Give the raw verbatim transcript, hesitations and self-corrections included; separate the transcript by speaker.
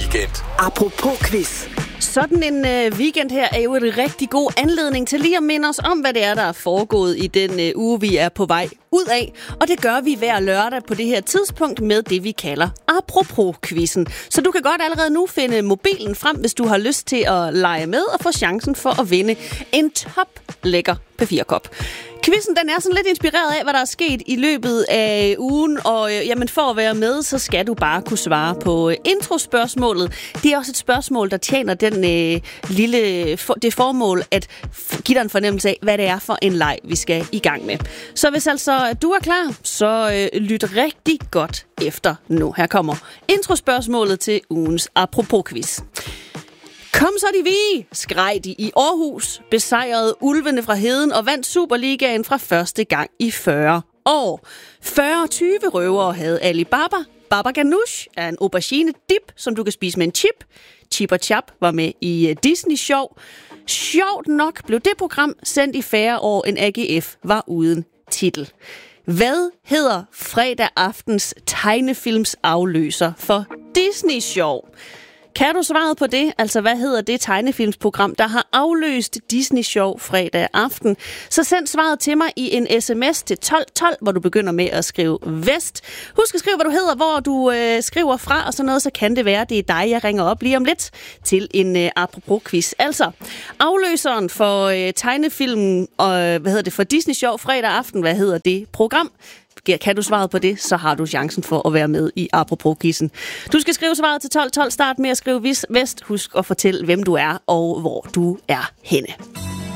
Speaker 1: weekend.
Speaker 2: Apropos quiz.
Speaker 3: Sådan en øh, weekend her er jo en rigtig god anledning til lige at minde os om, hvad det er, der er foregået i den øh, uge, vi er på vej ud af. Og det gør vi hver lørdag på det her tidspunkt med det, vi kalder Apropos-quizzen. Så du kan godt allerede nu finde mobilen frem, hvis du har lyst til at lege med og få chancen for at vinde en top lækker papirkop. Quizzen, den er sådan lidt inspireret af, hvad der er sket i løbet af ugen, og øh, jamen for at være med, så skal du bare kunne svare på øh, introspørgsmålet. Det er også et spørgsmål, der tjener den øh, lille for, det formål at f- give dig en fornemmelse af, hvad det er for en leg, vi skal i gang med. Så hvis altså du er klar, så øh, lyt rigtig godt efter nu. Her kommer introspørgsmålet til ugens Apropos-quiz. Kom så de vi, skreg de i Aarhus, besejrede ulvene fra heden og vandt Superligaen fra første gang i fyrre år. fyrre tyve røvere havde Alibaba. Baba Ganoush er en aubergine dip, som du kan spise med en chip. Chip og Chap var med i Disney Show. Sjovt nok blev det program sendt i færre år, end A G F var uden titel. Hvad hedder fredag aftens tegnefilms afløser for Disney Show? Kan du svaret på det? Altså, hvad hedder det tegnefilmsprogram, der har afløst Disney Show fredag aften? Så send svaret til mig i en sms til tolv tolv, hvor du begynder med at skrive Vest. Husk at skrive, hvad du hedder, hvor du øh, skriver fra, og sådan noget, så kan det være, det er dig, jeg ringer op lige om lidt til en øh, apropos-quiz. Altså, afløseren for øh, tegnefilmen, og hvad hedder det, for Disney Show fredag aften, hvad hedder det program? Kan du svaret på det, så har du chancen for at være med i Apropos-quizzen. Du skal skrive svaret til tolv tolv. Start med at skrive Vest. Husk at fortælle, hvem du er og hvor du er henne.